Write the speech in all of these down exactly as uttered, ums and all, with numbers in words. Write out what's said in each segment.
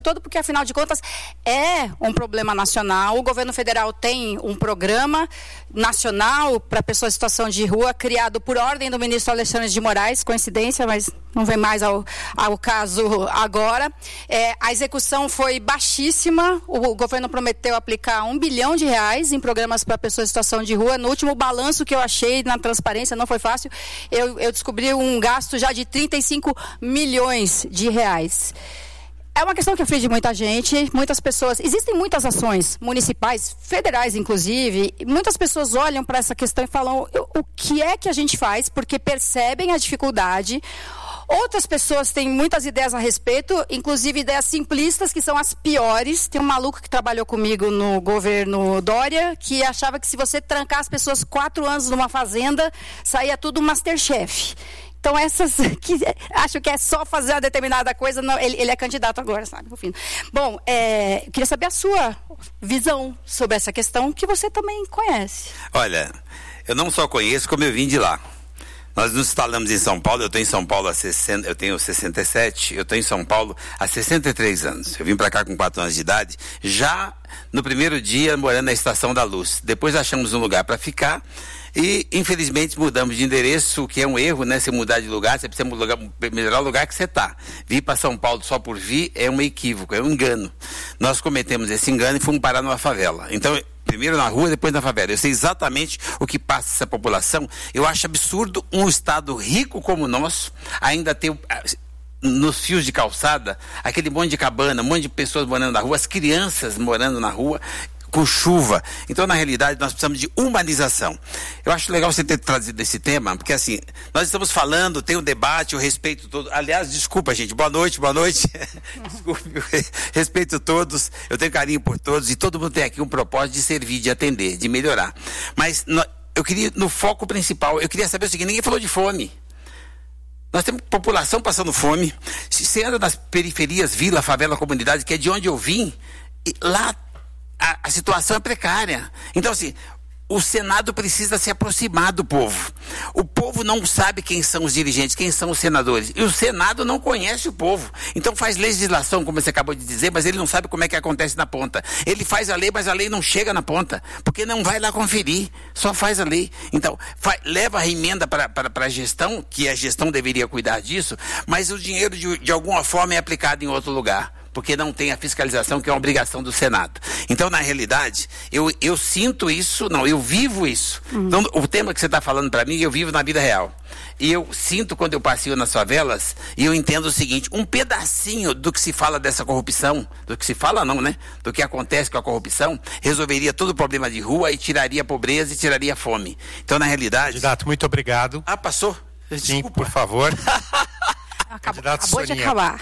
todo, porque afinal de contas é um problema nacional. O governo federal tem um programa nacional para pessoas em situação de rua, criado por ordem do ministro Alexandre de Moraes, coincidência, mas não vem mais ao, ao caso agora. É, a execução foi baixíssima, o governo prometeu aplicar um bilhão de reais em programas para pessoas em situação de rua. No último balanço que eu achei na transparência, não foi fácil, eu, eu descobri um gasto já de trinta e cinco milhões de reais. É uma questão que aflige muita gente, muitas pessoas, existem muitas ações municipais, federais inclusive, e muitas pessoas olham para essa questão e falam o que é que a gente faz, porque percebem a dificuldade. Outras pessoas têm muitas ideias a respeito, inclusive ideias simplistas, que são as piores. Tem um maluco que trabalhou comigo no governo Dória, que achava que se você trancar as pessoas quatro anos numa fazenda, saía tudo Masterchef. Então, essas que acham que é só fazer uma determinada coisa, não, ele, ele é candidato agora, sabe? Enfim. Bom, é, eu queria saber a sua visão sobre essa questão, que você também conhece. Olha, eu não só conheço, como eu vim de lá. Nós nos instalamos em São Paulo, eu estou em São Paulo há sessenta, eu tenho sessenta e sete, eu estou em São Paulo há sessenta e três anos. Eu vim para cá com quatro anos de idade, já no primeiro dia morando na Estação da Luz. Depois achamos um lugar para ficar e, infelizmente, mudamos de endereço, o que é um erro, né? Se mudar de lugar, você precisa mudar, melhorar o lugar que você está. Vir para São Paulo só por vir é um equívoco, é um engano. Nós cometemos esse engano e fomos parar numa favela. Então, primeiro na rua, depois na favela. Eu sei exatamente o que passa essa população. Eu acho absurdo um estado rico como o nosso ainda ter nos fios de calçada aquele monte de cabana, um monte de pessoas morando na rua, as crianças morando na rua com chuva. Então, na realidade, nós precisamos de humanização. Eu acho legal você ter trazido esse tema, porque assim, nós estamos falando, tem um debate, o respeito todo. Aliás, desculpa, gente, boa noite, boa noite. Desculpe, respeito todos, eu tenho carinho por todos e todo mundo tem aqui um propósito de servir, de atender, de melhorar. Mas no, eu queria, no foco principal, eu queria saber o seguinte: ninguém falou de fome. Nós temos população passando fome. Se você anda nas periferias, vila, favela, comunidade, que é de onde eu vim, e lá A, a situação é precária. Então, assim, o Senado precisa se aproximar do povo. O povo não sabe quem são os dirigentes, quem são os senadores. E o Senado não conhece o povo. Então faz legislação, como você acabou de dizer, mas ele não sabe como é que acontece na ponta. Ele faz a lei, mas a lei não chega na ponta, porque não vai lá conferir, só faz a lei. Então, faz, leva a emenda para a gestão, que a gestão deveria cuidar disso, mas o dinheiro, de, de alguma forma, é aplicado em outro lugar, porque não tem a fiscalização, que é uma obrigação do Senado. Então, na realidade, eu, eu sinto isso, não, eu vivo isso. Uhum. Então, o tema que você está falando para mim, eu vivo na vida real. E eu sinto, quando eu passeio nas favelas, e eu entendo o seguinte: um pedacinho do que se fala dessa corrupção, do que se fala não, né? Do que acontece com a corrupção, resolveria todo o problema de rua e tiraria a pobreza e tiraria a fome. Então, na realidade... Candidato, muito obrigado. Ah, passou? Desculpa. Sim, por favor. Acabou, acabou de acabar.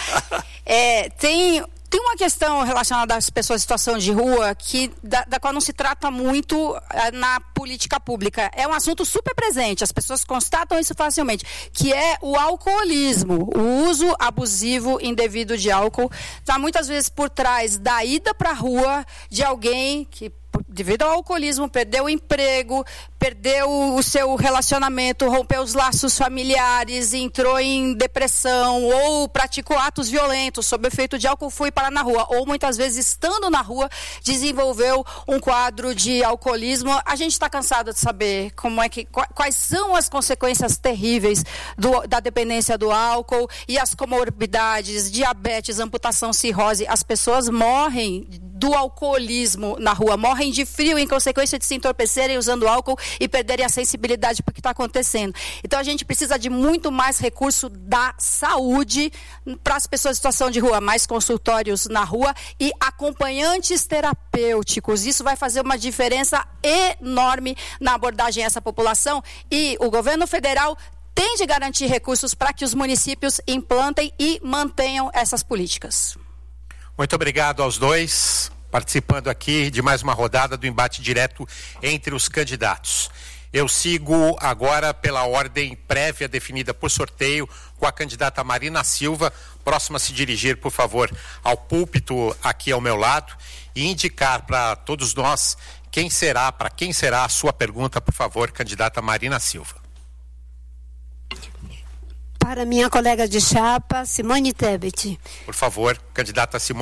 é, tem, tem uma questão relacionada às pessoas em situação de rua que, da, da qual não se trata muito uh, na política pública. É um assunto super presente, as pessoas constatam isso facilmente, que é o alcoolismo. O uso abusivo indevido de álcool está muitas vezes por trás da ida para a rua de alguém que, devido ao alcoolismo, perdeu o emprego, perdeu o seu relacionamento, rompeu os laços familiares, entrou em depressão ou praticou atos violentos sob efeito de álcool, foi parar na rua, ou muitas vezes estando na rua desenvolveu um quadro de alcoolismo. A gente está cansado de saber como é que, quais são as consequências terríveis do, da dependência do álcool e as comorbidades, diabetes, amputação, cirrose. As pessoas morrem do alcoolismo na rua, morrem de frio em consequência de se entorpecerem usando álcool e perderem a sensibilidade para o que está acontecendo. Então a gente precisa de muito mais recurso da saúde para as pessoas em situação de rua, mais consultórios na rua e acompanhantes terapêuticos. Isso vai fazer uma diferença enorme na abordagem a essa população, e o governo federal tem de garantir recursos para que os municípios implantem e mantenham essas políticas. Muito obrigado aos dois, participando aqui de mais uma rodada do embate direto entre os candidatos. Eu sigo agora pela ordem prévia definida por sorteio com a candidata Marina Silva, próxima a se dirigir, por favor, ao púlpito aqui ao meu lado e indicar para todos nós quem será, para quem será a sua pergunta, por favor, candidata Marina Silva. Para minha colega de chapa, Simone Tebet. Por favor, candidata Simone.